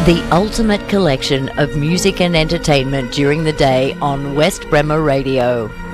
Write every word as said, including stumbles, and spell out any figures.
The ultimate collection of music and entertainment during the day on West Bremer Radio.